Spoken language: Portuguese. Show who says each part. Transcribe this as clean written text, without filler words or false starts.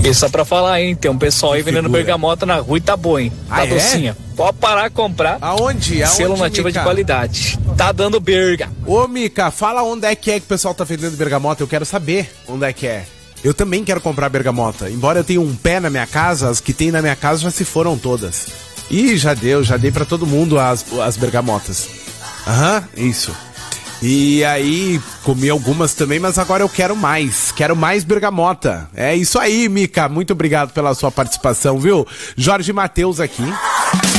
Speaker 1: E só pra falar, hein, tem um pessoal aí vendendo bergamota na rua e tá bom, hein? Tá docinha. Pode parar de comprar.
Speaker 2: Aonde?
Speaker 1: Selo nativa de qualidade. Tá dando berga.
Speaker 2: Ô, Mica, fala onde é que o pessoal tá vendendo bergamota. Eu quero saber onde é que é. Eu também quero comprar bergamota. Embora eu tenha um pé na minha casa, as que tem na minha casa já se foram todas. Ih, já dei pra todo mundo as bergamotas. Aham, isso. E aí, comi algumas também, mas agora eu quero mais bergamota. É isso aí, Mica, muito obrigado pela sua participação, viu? Jorge Matheus aqui.